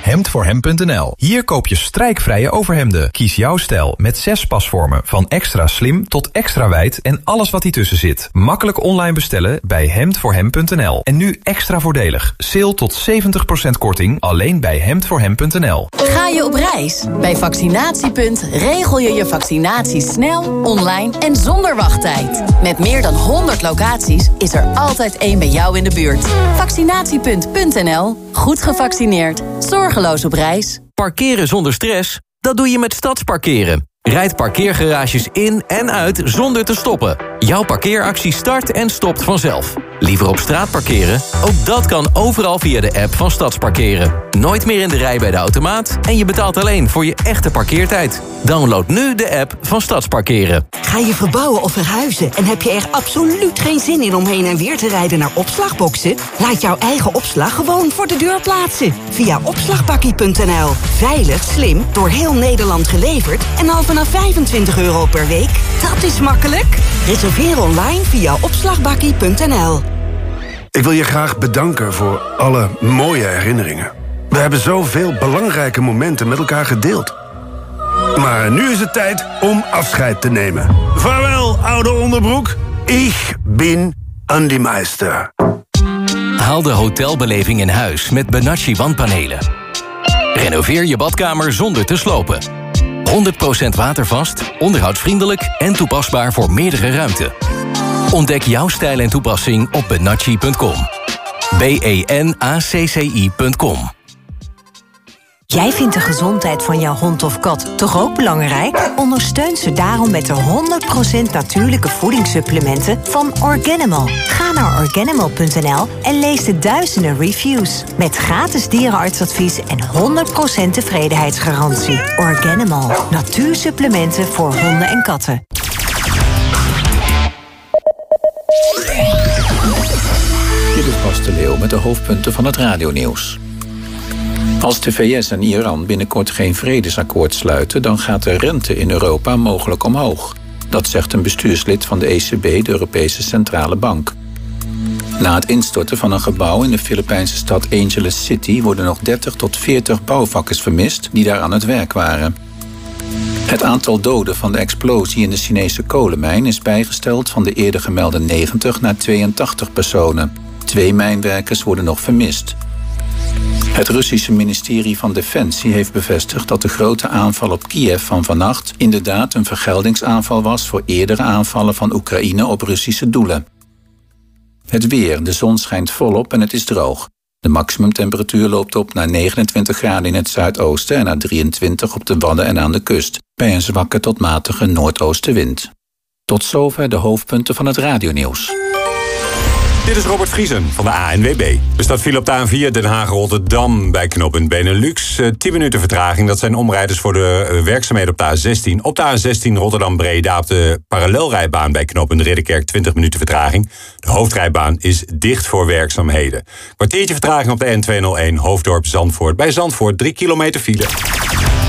hemdvoorhem.nl. Hier koop je strijkvrije overhemden. Kies jouw stijl met 6 pasvormen. Van extra slim tot extra wijd en alles wat tussen zit. Makkelijk online bestellen bij hemdvoorhem.nl. En nu extra voordelig. Sale tot 70% korting alleen bij hemdvoorhem.nl. Ga je op reis? Bij Vaccinatiepunt regel je je vaccinatie snel, online en zonder wachttijd. Met meer dan 100 locaties is er altijd één bij jou in de buurt. Vaccinatiepunt.nl. Goed gevaccineerd. Zorgeloos op reis. Parkeren zonder stress? Dat doe je met Stadsparkeren. Rijd parkeergarages in en uit zonder te stoppen. Jouw parkeeractie start en stopt vanzelf. Liever op straat parkeren? Ook dat kan overal via de app van Stadsparkeren. Nooit meer in de rij bij de automaat en je betaalt alleen voor je echte parkeertijd. Download nu de app van Stadsparkeren. Ga je verbouwen of verhuizen en heb je er absoluut geen zin in om heen en weer te rijden naar opslagboxen? Laat jouw eigen opslag gewoon voor de deur plaatsen. Via opslagbakkie.nl. Veilig, slim, door heel Nederland geleverd en al vanaf €25 per week. Dat is makkelijk. Reserveer online via opslagbakkie.nl. Ik wil je graag bedanken voor alle mooie herinneringen. We hebben zoveel belangrijke momenten met elkaar gedeeld. Maar nu is het tijd om afscheid te nemen. Vaarwel, oude onderbroek. Ik ben Andy Meister. Haal de hotelbeleving in huis met Benacci wandpanelen. Renoveer je badkamer zonder te slopen. 100% watervast, onderhoudsvriendelijk en toepasbaar voor meerdere ruimten. Ontdek jouw stijl en toepassing op benacci.com. benacci.com. Jij vindt de gezondheid van jouw hond of kat toch ook belangrijk? Ondersteun ze daarom met de 100% natuurlijke voedingssupplementen van Organimal. Ga naar Organimal.nl en lees de duizenden reviews. Met gratis dierenartsadvies en 100% tevredenheidsgarantie. Organimal. Natuursupplementen voor honden en katten. Dit is Bas de Leeuw met de hoofdpunten van het radionieuws. Als de VS en Iran binnenkort geen vredesakkoord sluiten, dan gaat de rente in Europa mogelijk omhoog. Dat zegt een bestuurslid van de ECB, de Europese Centrale Bank. Na het instorten van een gebouw in de Filipijnse stad Angeles City worden nog 30 tot 40 bouwvakkers vermist die daar aan het werk waren. Het aantal doden van de explosie in de Chinese kolenmijn is bijgesteld van de eerder gemelde 90 naar 82 personen. 2 mijnwerkers worden nog vermist. Het Russische ministerie van Defensie heeft bevestigd dat de grote aanval op Kiev van vannacht inderdaad een vergeldingsaanval was voor eerdere aanvallen van Oekraïne op Russische doelen. Het weer, de zon schijnt volop en het is droog. De maximumtemperatuur loopt op naar 29 graden in het zuidoosten en naar 23 op de Wadden en aan de kust, bij een zwakke tot matige noordoostenwind. Tot zover de hoofdpunten van het radionieuws. Dit is Robert Vriesen van de ANWB. Er staat file op de A4 Den Haag-Rotterdam bij knooppunt Benelux. 10 minuten vertraging. Dat zijn omrijders voor de werkzaamheden op de A16. Op de A16 Rotterdam-Breda op de parallelrijbaan bij knooppunt Ridderkerk 20 minuten vertraging. De hoofdrijbaan is dicht voor werkzaamheden. Kwartiertje vertraging op de N201 Hoofddorp-Zandvoort. Bij Zandvoort 3 kilometer file.